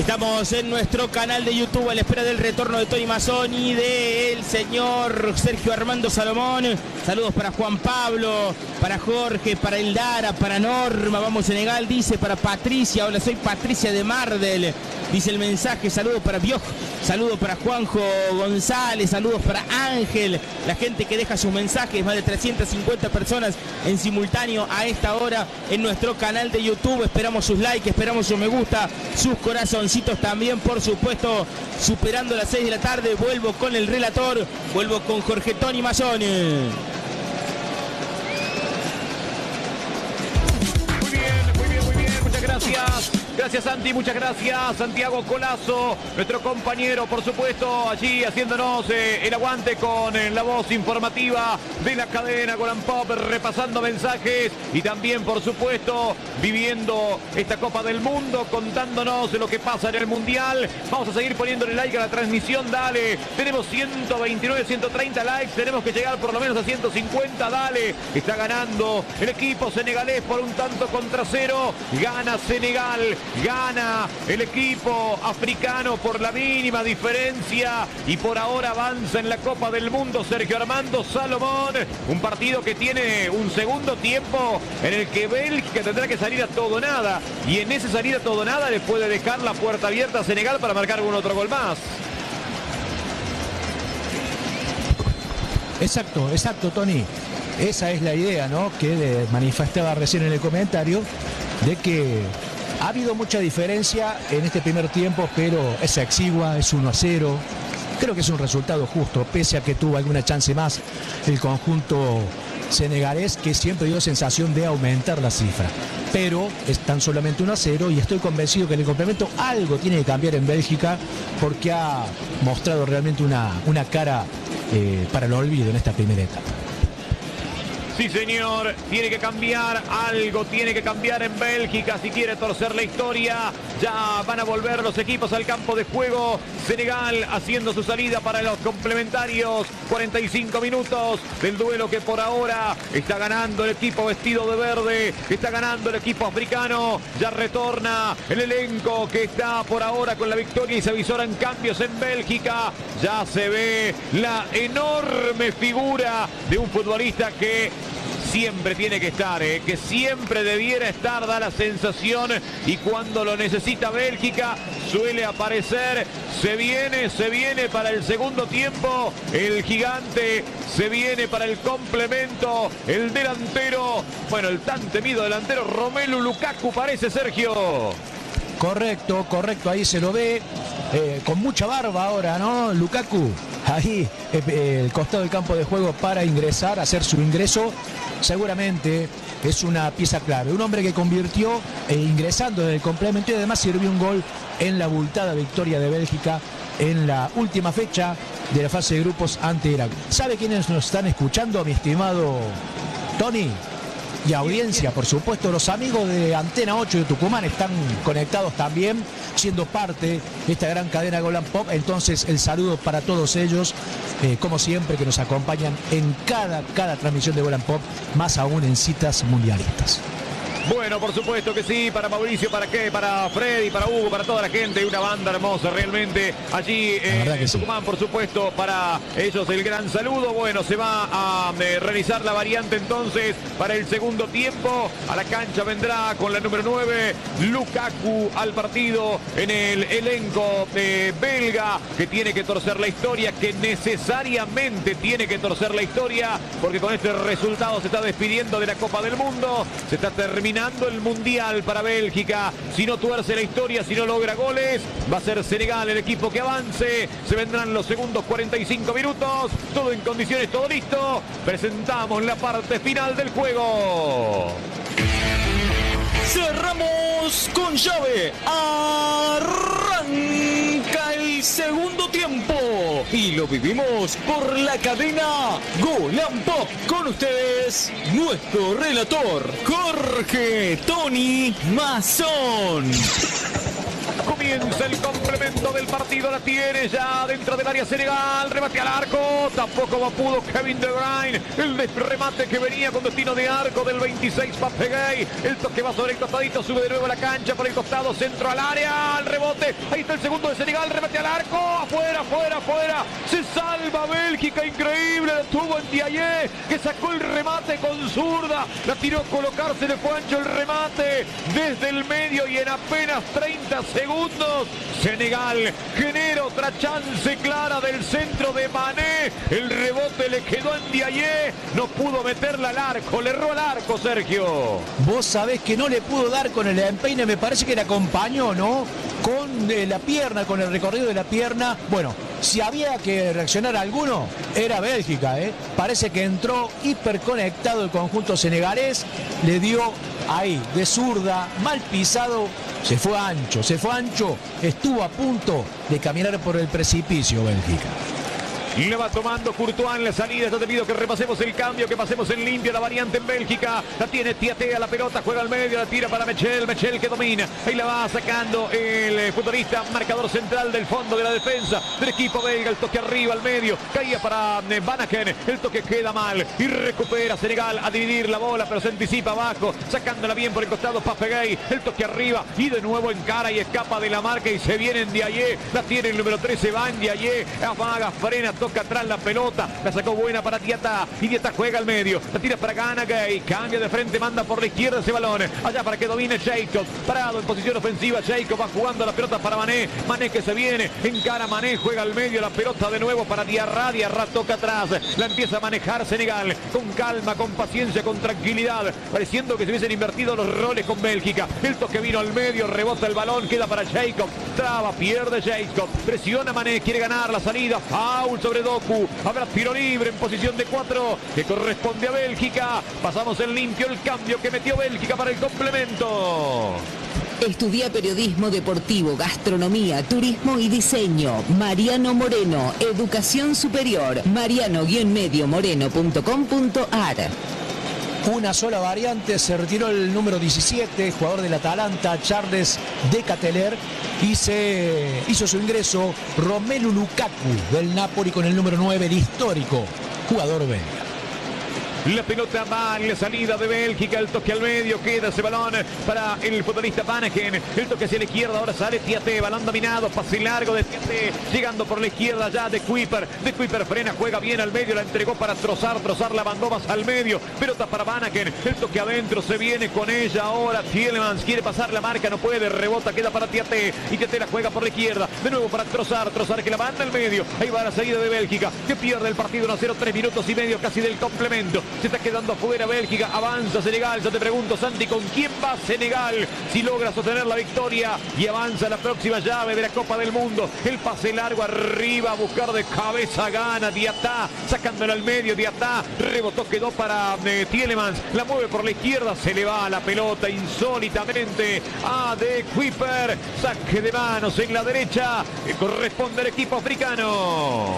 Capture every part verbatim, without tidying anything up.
Estamos en nuestro canal de YouTube a la espera del retorno de Tony Mazzón y del señor Sergio Armando Salomón. Saludos para Juan Pablo, para Jorge, para Eldara, para Norma. Vamos Senegal, dice, para Patricia. Hola, soy Patricia de Mardel. Dice el mensaje, saludos para Bioj, saludos para Juanjo González, saludos para Ángel, la gente que deja sus mensajes, más de trescientas cincuenta personas en simultáneo a esta hora en nuestro canal de YouTube. Esperamos sus likes, esperamos sus me gusta, sus corazoncitos también, por supuesto, superando las seis de la tarde. Vuelvo con el relator, vuelvo con Jorge Tony Mazzón. Muy bien, muy bien, muy bien, muchas gracias. Gracias Santi, muchas gracias. Santiago Colazo, nuestro compañero, por supuesto, allí haciéndonos eh, el aguante con eh, la voz informativa de la cadena Golan Pop, repasando mensajes y también, por supuesto, viviendo esta Copa del Mundo, contándonos lo que pasa en el Mundial. Vamos a seguir poniéndole like a la transmisión, dale. Tenemos ciento veintinueve, ciento treinta likes, tenemos que llegar por lo menos a ciento cincuenta, dale. Está ganando el equipo senegalés por un tanto contra cero. Gana Senegal. Gana el equipo africano por la mínima diferencia y por ahora avanza en la Copa del Mundo Sergio Armando Salomón. Un partido que tiene un segundo tiempo en el que Bélgica tendrá que salir a todo nada y en ese salir a todo nada le puede dejar la puerta abierta a Senegal para marcar algún otro gol más. Exacto, exacto, Tony. Esa es la idea, ¿no? Que manifestaba recién en el comentario de que ha habido mucha diferencia en este primer tiempo, pero es exigua, es uno a cero. Creo que es un resultado justo, pese a que tuvo alguna chance más el conjunto senegalés, que siempre dio sensación de aumentar la cifra. Pero es tan solamente uno a cero y estoy convencido que en el complemento algo tiene que cambiar en Bélgica, porque ha mostrado realmente una, una cara eh, para el olvido en esta primera etapa. Sí, señor, tiene que cambiar algo, tiene que cambiar en Bélgica si quiere torcer la historia. Ya van a volver los equipos al campo de juego. Senegal haciendo su salida para los complementarios. cuarenta y cinco minutos del duelo que por ahora está ganando el equipo vestido de verde. Está ganando el equipo africano. Ya retorna el elenco que está por ahora con la victoria y se avisoran cambios en Bélgica. Ya se ve la enorme figura de un futbolista que siempre tiene que estar, eh, que siempre debiera estar, da la sensación, y cuando lo necesita Bélgica suele aparecer. Se viene, se viene para el segundo tiempo el gigante, se viene para el complemento el delantero, bueno, el tan temido delantero Romelu Lukaku, parece, Sergio. Correcto, correcto, ahí se lo ve, eh, con mucha barba ahora, ¿no? Lukaku, ahí, eh, el costado del campo de juego para ingresar, hacer su ingreso. Seguramente es una pieza clave. Un hombre que convirtió eh, ingresando en el complemento y además sirvió un gol en la abultada victoria de Bélgica en la última fecha de la fase de grupos ante Irak. ¿Sabe quiénes nos están escuchando, mi estimado Tony? Y audiencia, por supuesto, los amigos de Antena ocho de Tucumán están conectados también, siendo parte de esta gran cadena Golan Pop. Entonces, el saludo para todos ellos, eh, como siempre, que nos acompañan en cada, cada transmisión de Golan Pop, más aún en citas mundialistas. Bueno, por supuesto que sí, para Mauricio, para qué, para Freddy, para Hugo, para toda la gente, una banda hermosa realmente allí eh, en Tucumán, sí. Por supuesto, para ellos el gran saludo. Bueno, se va a eh, realizar la variante entonces para el segundo tiempo. A la cancha vendrá con la número nueve, Lukaku, al partido en el elenco eh, belga, que tiene que torcer la historia, que necesariamente tiene que torcer la historia, porque con este resultado se está despidiendo de la Copa del Mundo, se está terminando el Mundial para Bélgica. Si no tuerce la historia, si no logra goles, va a ser Senegal el equipo que avance. Se vendrán los segundos cuarenta y cinco minutos, todo en condiciones, todo listo. Presentamos la parte final del juego. Cerramos con llave. Arranca el segundo tiempo y lo vivimos por la cadena Golan Pop. Con ustedes, nuestro relator, Jorge Tony Mazzón. Comienza el complemento del partido. La tiene ya dentro del área Senegal. Remate al arco. Tampoco pudo Kevin De Bruyne. El remate que venía con destino de arco del veintiséis Papegay. El toque va sobre el costadito. Sube de nuevo a la cancha por el costado. Centro al área. Al rebote. Ahí está el segundo de Senegal. Remate al arco. Afuera, afuera, afuera. Se salva Bélgica. Increíble. Lo tuvo en Diaye, que sacó el remate con zurda. La tiró a colocarse. Le fue ancho el remate desde el medio y en apenas treinta segundos Senegal genera otra chance clara del centro de Mané. El rebote le quedó en Diaye, no pudo meterla al arco, le erró al arco Sergio. Vos sabés que no le pudo dar con el empeine, me parece que le acompañó, ¿no? Con eh, la pierna, con el recorrido de la pierna. Bueno, si había que reaccionar a alguno, era Bélgica, ¿eh? Parece que entró hiperconectado el conjunto senegalés, le dio ahí, de zurda, mal pisado, se fue ancho, se fue ancho, estuvo a punto de caminar por el precipicio Bélgica. Le va tomando Courtois en la salida. Yo te pido que repasemos el cambio, que pasemos en limpio la variante en Bélgica. La tiene Tiatea, la pelota, juega al medio, la tira para Mechel. Mechel que domina. Ahí la va sacando el futbolista, marcador central del fondo de la defensa del equipo belga. El toque arriba al medio. Caía para Van Aken. El toque queda mal. Y recupera Senegal a dividir la bola, pero se anticipa abajo. Sacándola bien por el costado Papegay. El toque arriba. Y de nuevo encara y escapa de la marca. Y se viene en Diaye. La tiene el número trece, Van Diaye. Amaga, frena, toca atrás la pelota, la sacó buena para Diata y Diata juega al medio, la tira para Ganagay, cambia de frente, manda por la izquierda ese balón, allá para que domine Jacob, parado en posición ofensiva, Jacob va jugando la pelota para Mané, Mané que se viene, encara Mané, juega al medio, la pelota de nuevo para Diarra, Diarra toca atrás, la empieza a manejar Senegal, con calma, con paciencia, con tranquilidad, pareciendo que se hubiesen invertido los roles con Bélgica, el toque vino al medio, rebota el balón, queda para Jacob, traba, pierde Jacob, presiona Mané, quiere ganar la salida, foul sobre Doku. Habrá tiro libre en posición de cuatro que corresponde a Bélgica. Pasamos en limpio el cambio que metió Bélgica para el complemento. Estudia periodismo deportivo, gastronomía, turismo y diseño. Mariano Moreno, educación superior. mariano guion medio moreno punto com punto a r. Una sola variante, se retiró el número diecisiete, jugador del Atalanta, Charles de Cateler, y se hizo su ingreso Romelu Lukaku del Napoli con el número nueve, el histórico jugador belga. La pelota va en la salida de Bélgica, el toque al medio, queda ese balón para el futbolista Van Aken, el toque hacia la izquierda, ahora sale Tiaté, balón dominado, pase largo de Tiaté, llegando por la izquierda ya de Kuiper, de Kuiper frena, juega bien al medio, la entregó para Trossard, Trossard la mandó más al medio, pelota para Van Aken, el toque adentro, se viene con ella ahora Tielemans, quiere pasar la marca, no puede, rebota, queda para Tiaté, y Tiaté la juega por la izquierda, de nuevo para Trossard, Trossard que la manda al medio, ahí va la salida de Bélgica, que pierde el partido uno a cero, tres minutos y medio casi del complemento. Se está quedando afuera Bélgica, avanza Senegal. Yo te pregunto, Santi, ¿con quién va Senegal? Si logra sostener la victoria y avanza a la próxima llave de la Copa del Mundo. El pase largo arriba, a buscar de cabeza, gana Diatá, sacándola al medio, Diatá, rebotó, quedó para eh, Tielemans, la mueve por la izquierda, se le va la pelota insólitamente a De Kuiper, saque de manos en la derecha, que corresponde al equipo africano.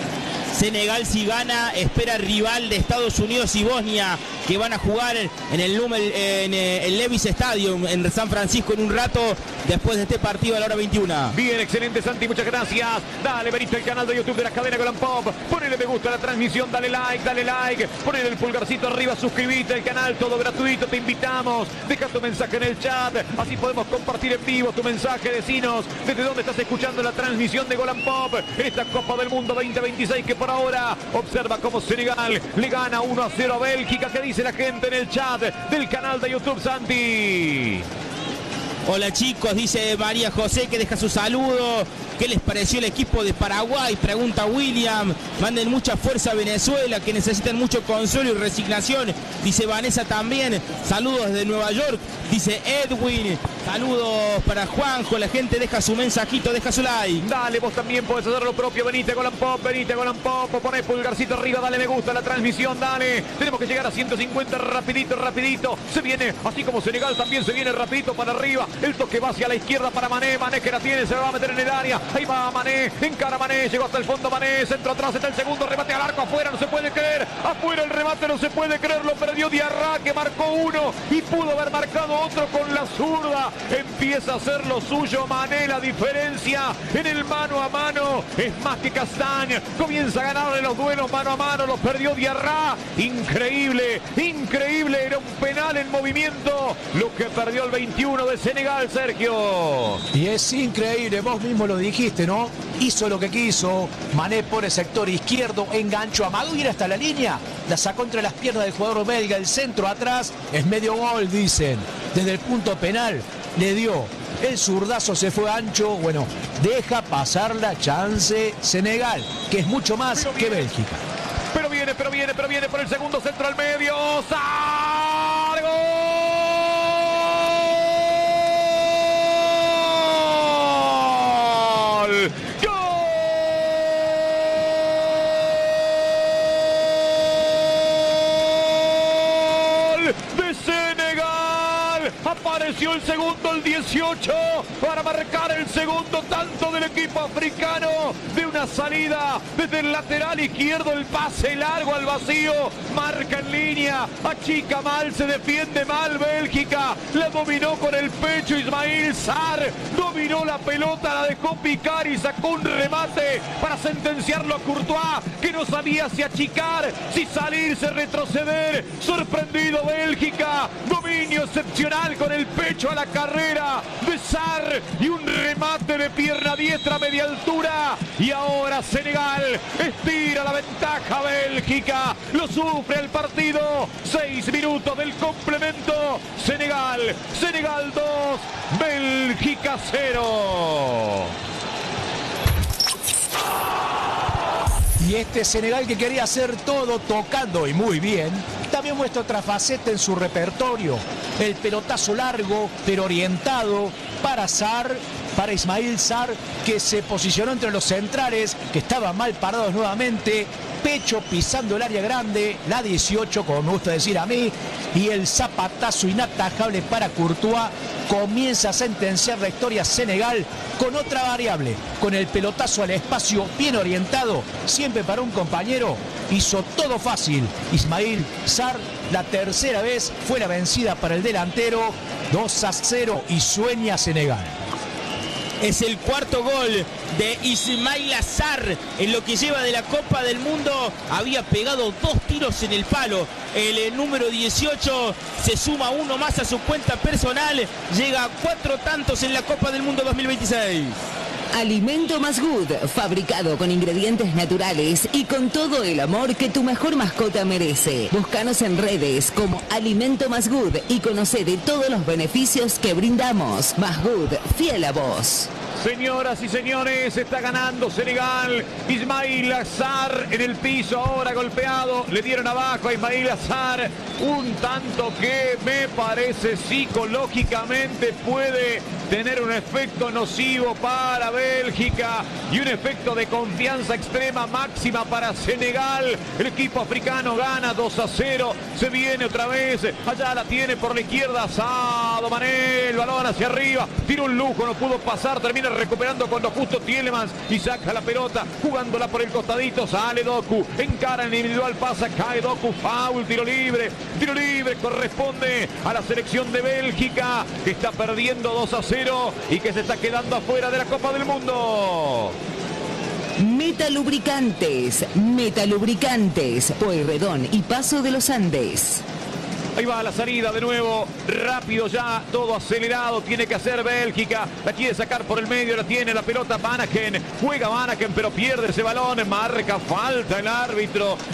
Senegal, si gana, espera rival de Estados Unidos y Bosnia, que van a jugar en el, en el Levi's Stadium en San Francisco en un rato, después de este partido a la hora veintiuna. Bien, excelente, Santi, muchas gracias. Dale, venite al canal de YouTube de la cadena Golan Pop, ponele me gusta a la transmisión, dale like, dale like, ponele el pulgarcito arriba, suscríbete al canal, todo gratuito, te invitamos, deja tu mensaje en el chat, así podemos compartir en vivo tu mensaje, decinos desde dónde estás escuchando la transmisión de Golan Pop en esta Copa del Mundo veinte veintiséis, que por ahora observa cómo Senegal le gana uno a cero a Bélgica. ¿Qué dice la gente en el chat del canal de YouTube, Santi? Hola chicos, dice María José que deja su saludo. ¿Qué les pareció el equipo de Paraguay? Pregunta William. Manden mucha fuerza a Venezuela, que necesitan mucho consuelo y resignación. Dice Vanessa también. Saludos desde Nueva York. Dice Edwin. Saludos para Juanjo. La gente deja su mensajito, deja su like. Dale, vos también podés hacer lo propio. Venite Golan Pop, venite Golan Pop. Poné pulgarcito arriba, dale me gusta a la transmisión, dale. Tenemos que llegar a ciento cincuenta rapidito, rapidito. Se viene, así como Senegal también se viene rapidito para arriba. El toque va hacia la izquierda para Mané. Mané que la tiene, se va a meter en el área. Ahí va Mané, encara Mané, llegó hasta el fondo Mané, centro atrás, está el segundo, remate al arco, afuera, no se puede creer, afuera el remate, no se puede creer, lo perdió Diarra, que marcó uno y pudo haber marcado otro con la zurda, empieza a hacer lo suyo. Mané, la diferencia en el mano a mano es más que Castagne. Comienza a ganarle los duelos mano a mano, los perdió Diarra. Increíble, increíble, era un penal en movimiento lo que perdió el veintiuno de Senegal, Sergio. Y es increíble, vos mismo lo dijiste, ¿no? Hizo lo que quiso, Mané por el sector izquierdo, enganchó a Maguire hasta la línea, la sacó entre las piernas del jugador belga, el centro atrás, es medio gol, dicen. Desde el punto penal le dio el zurdazo, se fue ancho, bueno, deja pasar la chance Senegal, que es mucho más que Bélgica. Pero viene, pero viene, pero viene por el segundo centro al medio. ¡Sar! ¡Gol! ¡Gol! De Senegal. Apareció el segundo, el dieciocho, para marcar el segundo tanto del equipo africano. De una salida desde el lateral izquierdo, el pase largo al vacío, marca en línea, achica mal, se defiende mal Bélgica, la dominó con el pecho Ismail Sarr, dominó la pelota, la dejó picar y sacó un remate para sentenciarlo a Courtois, que no sabía si achicar, si salirse, retroceder. Sorprendido Bélgica, dominio excepcional con el pecho a la carrera de Sarr y un remate de pierna diestra a media altura. Y ahora Senegal estira la ventaja a Bélgica, lo sufre el partido. Seis minutos del complemento. Senegal, Senegal dos, Bélgica cero. Y este Senegal, que quería hacer todo tocando y muy bien, también muestra otra faceta en su repertorio. El pelotazo largo, pero orientado para Sarr, para Ismail Sarr, que se posicionó entre los centrales, que estaban mal parados nuevamente. Pecho pisando el área grande, la dieciocho, como me gusta decir a mí, y el zapatazo inatajable para Courtois. Comienza a sentenciar la historia Senegal con otra variable, con el pelotazo al espacio bien orientado, siempre para un compañero. Hizo todo fácil Ismail Sarr, la tercera vez fue la vencida para el delantero. Dos a cero y sueña Senegal. Es el cuarto gol de Ismail Sarr en lo que lleva de la Copa del Mundo. Había pegado dos tiros en el palo. El eh, número dieciocho se suma uno más a su cuenta personal. Llega a cuatro tantos en la Copa del Mundo dos mil veintiséis. Alimento Más Good, fabricado con ingredientes naturales y con todo el amor que tu mejor mascota merece. Búscanos en redes como Alimento Más Good y conoce de todos los beneficios que brindamos. Más Good, fiel a vos. Señoras y señores, está ganando Senegal. Ismail Sarr en el piso, ahora golpeado. Le dieron abajo a Ismail Sarr. Un tanto que me parece psicológicamente puede tener un efecto nocivo para Bélgica y un efecto de confianza extrema máxima para Senegal. El equipo africano gana dos a cero. Se viene otra vez. Allá la tiene por la izquierda Sadio Mané. El balón hacia arriba. Tira un lujo, no pudo pasar. Termina recuperando con lo justo Tielemans y saca la pelota jugándola por el costadito. Sale Doku, encara el individual, pasa, cae Doku, foul, tiro libre, tiro libre, corresponde a la selección de Bélgica, que está perdiendo dos a cero y que se está quedando afuera de la Copa del Mundo. Metalubricantes, Metalubricantes, Pueyrredón y Paso de los Andes. Ahí va la salida de nuevo, rápido ya, todo acelerado, tiene que hacer Bélgica, la quiere sacar por el medio, la tiene la pelota Van Aken, juega Van Aken pero pierde ese balón, marca falta el árbitro.